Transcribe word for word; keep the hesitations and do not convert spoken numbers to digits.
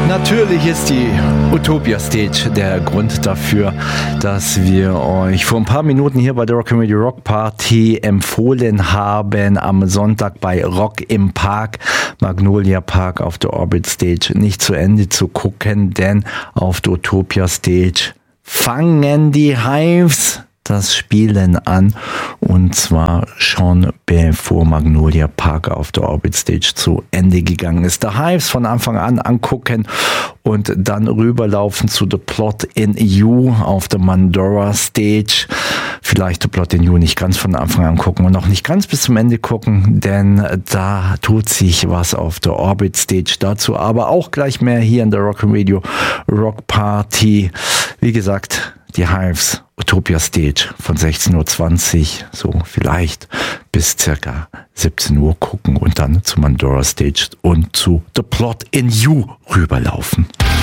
Natürlich ist die Utopia Stage der Grund dafür, dass wir euch vor ein paar Minuten hier bei der Rock and Radio Rock Party empfohlen haben, am Sonntag bei Rock im Park, Magnolia Park auf der Orbit Stage nicht zu Ende zu gucken, denn auf der Utopia Stage fangen die Hives das Spielen an, und zwar schon bevor Magnolia Park auf der Orbit Stage zu Ende gegangen ist. The Hives von Anfang an angucken und dann rüberlaufen zu The Plot in You auf der Mandora Stage. Vielleicht The Plot in You nicht ganz von Anfang an gucken und auch nicht ganz bis zum Ende gucken, denn da tut sich was auf der Orbit Stage dazu. Aber auch gleich mehr hier in der Rock and Radio Rock Party. Wie gesagt, die Hives, Utopia Stage von sechzehn Uhr zwanzig, so vielleicht bis circa siebzehn Uhr gucken und dann zu Mandora Stage und zu The Plot in You rüberlaufen.